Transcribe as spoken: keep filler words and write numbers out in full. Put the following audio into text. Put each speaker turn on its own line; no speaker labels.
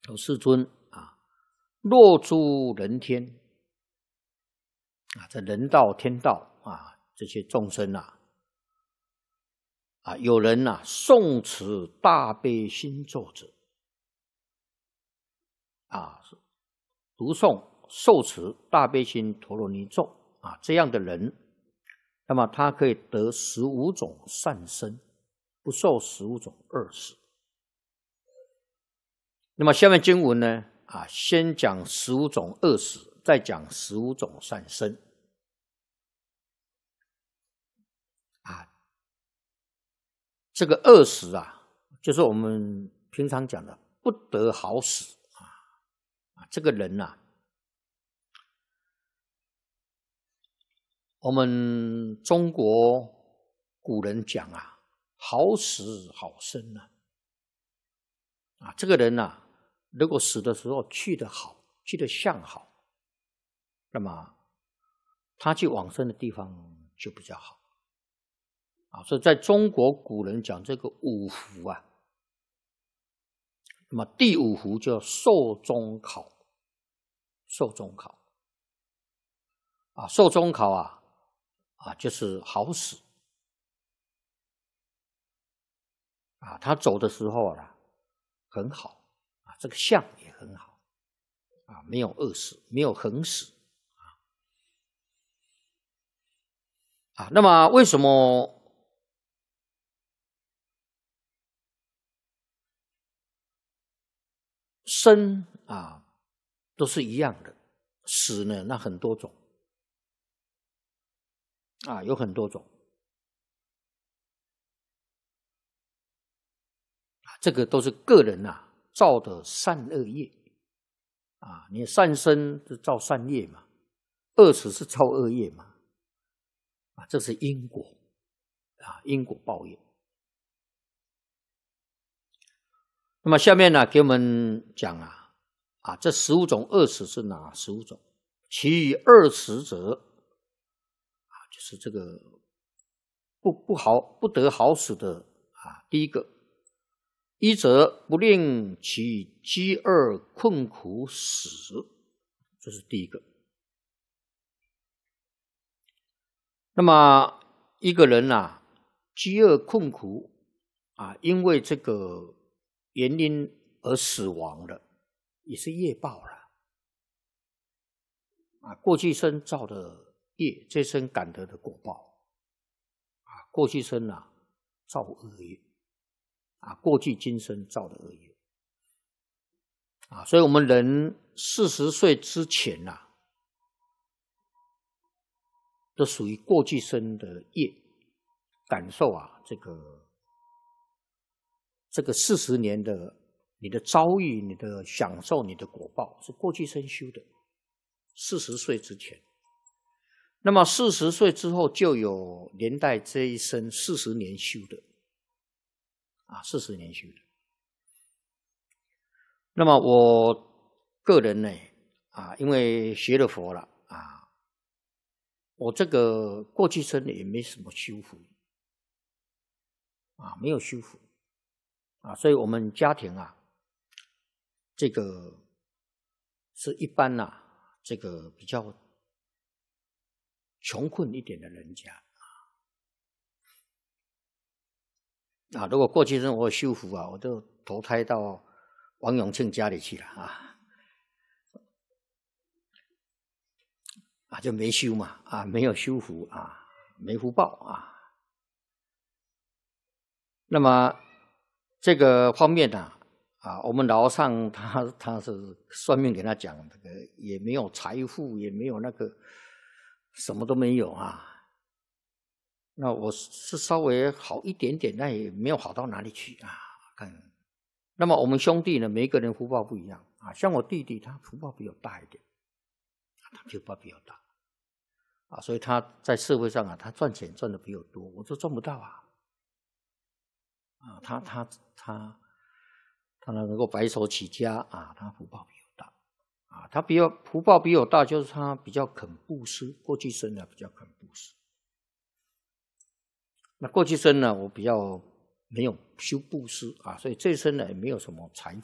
有世尊啊，若诸人天啊，这人道、天道啊，这些众生啊，啊，有人呐、啊、诵持大悲心咒者啊，读诵受持大悲心陀罗尼咒啊，这样的人，那么他可以得十五种善身，不受十五种恶死。那么下面经文呢啊，先讲十五种恶死，再讲十五种善身啊。这个恶死啊，就是我们平常讲的不得好死啊。啊，这个人啊，我们中国古人讲啊，好死好生啊。啊，这个人啊，如果死的时候去得好，去得相好，那么他去往生的地方就比较好啊。所以在中国古人讲这个五福啊，那么第五福叫寿终考，寿终考啊，寿终考啊啊，就是好死啊，他走的时候啊很好啊，这个相也很好啊，没有饿死，没有横死啊。啊，那么为什么生啊都是一样的，死呢那很多种啊，有很多种啊，这个都是个人啊造的善恶业啊，你善生是造善业嘛，恶死是造恶业嘛，啊，这是因果啊，因果报应。那么下面呢，给我们讲啊，啊，这十五种恶死是哪十五种？其余二十者，啊，就是这个不不好不得好死的啊。第一个，一则不令其饥饿困苦死，这是第一个。那么一个人啊，饥饿困苦啊，因为这个原因而死亡的，也是业报了啊。过去生造的业，这生感得的果报啊。过去生啊造恶业啊，过去今生造的恶业啊，所以我们人四十岁之前呐、啊，都属于过去生的业，感受啊这个。这个四十年的你的遭遇、你的享受、你的果报，是过去生修的。四十岁之前，那么四十岁之后就有连带这一生四十年修的，啊，四十年修的。那么我个人呢，啊，因为学了佛了啊，我这个过去生也没什么修福，啊，没有修福。啊，所以我们家庭啊，这个是一般呐、啊，这个比较穷困一点的人家啊。如果过去生活修福啊，我就投胎到王永庆家里去了啊，啊就没修嘛，啊没有修福啊，没福报啊。那么这个方面呢、啊，啊，我们老上他他是算命给他讲，这个也没有财富，也没有那个什么都没有啊。那我是稍微好一点点，但也没有好到哪里去啊。看，那么我们兄弟呢，每一个人福报不一样啊。像我弟弟，他福报比我大一点，他福报比我大啊，所以他在社会上啊，他赚钱赚的比我多，我就赚不到啊。啊，他他他他能够白手起家啊，他福报比我大啊，他比我福报比我大，就是他比较肯布施，过去生呢比较肯布施。那过去生呢，我比较没有修布施啊，所以这一生呢也没有什么财